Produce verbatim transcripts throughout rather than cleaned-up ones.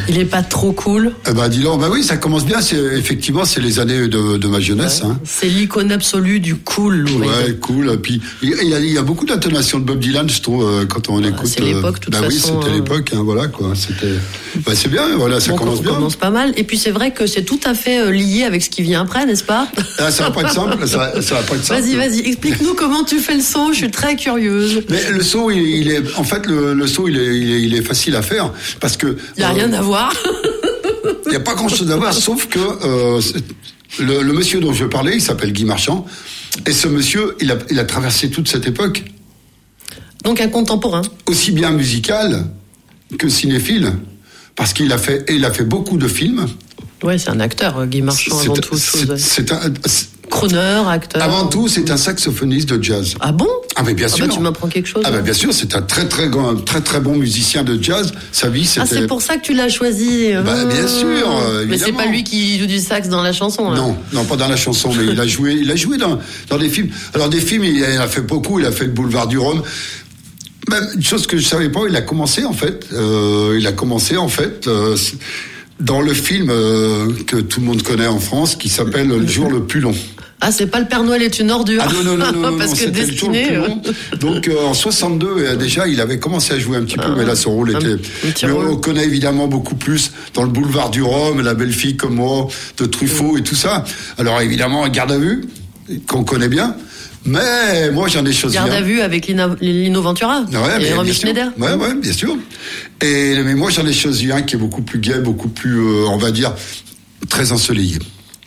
Il est pas trop cool. Eh ben, dis donc, bah oui, ça commence bien. C'est, effectivement, c'est les années de, de ma jeunesse. Ouais. Hein. C'est l'icône absolue du cool, Lou Reed. Ouais, cool. Et puis, il y a, il y a beaucoup d'intonations de Bob Dylan, je trouve, quand on bah, écoute. C'est l'époque, de toute bah façon. oui, c'était hein. l'époque, hein, voilà, quoi. C'était, bah, c'est bien, voilà, ça bon, commence on bien. commence pas mal. Et puis, c'est vrai que c'est tout à fait lié avec ce qui vient après, n'est-ce pas? Ah, ça va pas être simple, ça va, ça va pas être simple. Vas-y, vas-y, explique-nous comment tu fais le son, je suis très curieuse. Mais le saut, il, il est, en fait, le, le saut, il est, il est, il est facile à faire, parce que. Il y a euh, rien à voir. Il y a pas grand-chose à voir, sauf que, euh, le, le monsieur dont je parlais, il s'appelle Guy Marchand, et ce monsieur, il a, il a traversé toute cette époque. Donc un contemporain. Aussi bien musical que cinéphile, parce qu'il a fait, il a fait beaucoup de films. Ouais, c'est un acteur, Guy Marchand, c'est, avant toute c'est, chose. C'est un, c'est, Crooner, acteur. Avant tout, c'est un saxophoniste de jazz. Ah bon? Ah mais bien sûr. Ah bah tu m'apprends quelque chose. Ah bah bien sûr, c'est un très très grand, très très bon musicien de jazz. Sa vie, c'était. Ah c'est pour ça que tu l'as choisi. Bah bien sûr. Évidemment. Mais c'est pas lui qui joue du sax dans la chanson. Là. Non, non pas dans la chanson, mais il a joué, il a joué dans dans des films. Alors des films, il a fait beaucoup. Il a fait le Boulevard du Rhum. Même une chose que je savais pas, il a commencé en fait. Euh, il a commencé en fait. Euh, dans le film euh, que tout le monde connaît en France, qui s'appelle Le jour le plus long. Ah, c'est pas le Père Noël est une ordure. Ah non, non, non, non, parce non, que c'était Destiné. Le jour le plus long. Donc euh, en soixante-deux, euh, déjà, il avait commencé à jouer un petit peu, ah, mais là, son rôle était. Mais on, on connaît évidemment beaucoup plus dans le Boulevard du Rhum, La belle fille comme moi, de Truffaut mmh. et tout ça. Alors évidemment, Garde à vue, qu'on connaît bien. Mais moi, j'en ai choisi Garde à vue avec Lina, Lino Ventura ouais, et Romy Schneider. Ouais, ouais, bien sûr. Et mais moi, j'en ai choisi un qui est beaucoup plus gai, beaucoup plus, euh, on va dire, très ensoleillé.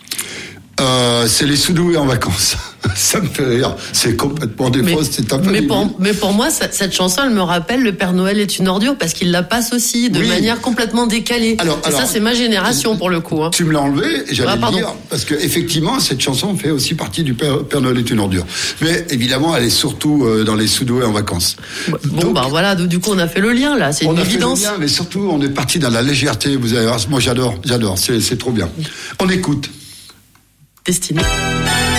Euh, c'est les Soudoués en vacances. Ça me fait rire. C'est complètement des fausses, c'est un peu mais pour, mais pour moi, ça, cette chanson, elle me rappelle Le Père Noël est une ordure parce qu'il la passe aussi de oui. manière complètement décalée. Alors, et alors, ça, c'est ma génération pour le coup. Hein. Tu me l'as enlevé et j'allais ah, le dire parce que effectivement, cette chanson fait aussi partie du Père, Père Noël est une ordure. Mais évidemment, elle est surtout euh, dans les Soudoués en vacances. Bon, Donc, bah voilà. Du coup, on a fait le lien là. C'est une évidence. On a fait le lien, mais surtout, on est parti dans la légèreté. Vous allez voir, moi, j'adore, j'adore. C'est, c'est trop bien. On écoute. Destiné.